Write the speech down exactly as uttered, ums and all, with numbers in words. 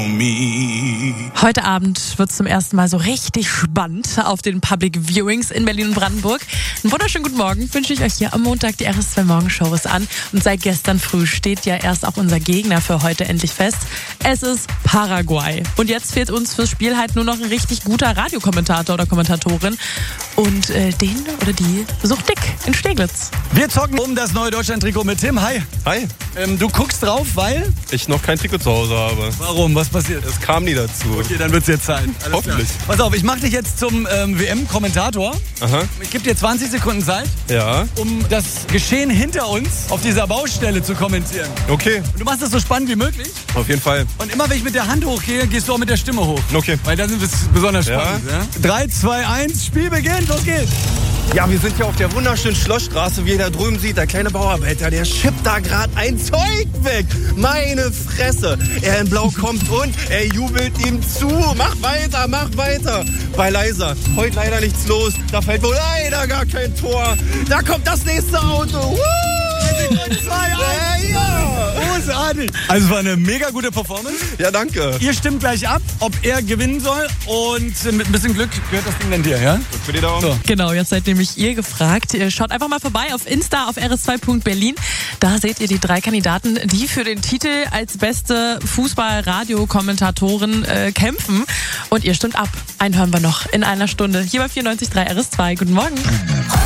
Heute Abend wird es zum ersten Mal so richtig spannend auf den Public Viewings in Berlin und Brandenburg. Einen wunderschönen guten Morgen wünsche ich euch hier am Montag. Die R S zwei Morgenshow ist an und seit gestern früh steht ja erst auch unser Gegner für heute endlich fest. Es ist Paraguay. Und jetzt fehlt uns fürs Spiel halt nur noch ein richtig guter Radiokommentator oder Kommentatorin. Und äh, den oder die sucht Dick in Steglitz. Wir zocken um das neue Deutschland-Trikot mit Tim. Hi. Hi. Ähm, du guckst drauf, weil? Ich noch kein Trikot zu Hause habe. Warum? Was passiert? Es kam nie dazu. Okay, dann wird's jetzt sein. Alles Hoffentlich. Klar. Pass auf, ich mache dich jetzt zum ähm, W M-Kommentator. Aha. Ich gebe dir zwanzig Sekunden Zeit, Ja. um das Geschehen hinter uns auf dieser Baustelle zu kommentieren. Okay. Und du machst das so spannend wie möglich. Auf jeden Fall. Und immer wenn ich mit der Hand hochgehe, gehst du auch mit der Stimme hoch. Okay. Weil dann ist es besonders Ja. spannend. Ja? drei, zwei, eins, Spiel beginnt, los geht's. Ja, wir sind hier auf der wunderschönen Schlossstraße, wie ihr da drüben seht. Der kleine Bauarbeiter, der schippt da gerade ein Zeug weg. Meine Fresse. Er in Blau kommt und er jubelt ihm zu. Mach weiter, mach weiter. Bei Leiser, heute leider nichts los. Da fällt wohl leider gar kein Tor. Da kommt das nächste Auto. Woo! zwei, eins. Ja, ja. Großartig. Also es war eine mega gute Performance. Ja, danke. Ihr stimmt gleich ab, ob er gewinnen soll. Und mit ein bisschen Glück gehört das Ding dann dir, ja? Gut für die Daumen. So. Genau, jetzt seid nämlich ihr gefragt. Ihr schaut einfach mal vorbei auf Insta auf r s zwei punkt berlin. Da seht ihr die drei Kandidaten, die für den Titel als beste Fußball-Radio-Kommentatoren äh, kämpfen. Und ihr stimmt ab. Einen hören wir noch in einer Stunde. Hier bei vierundneunzig Komma drei R S zwei. Guten Morgen.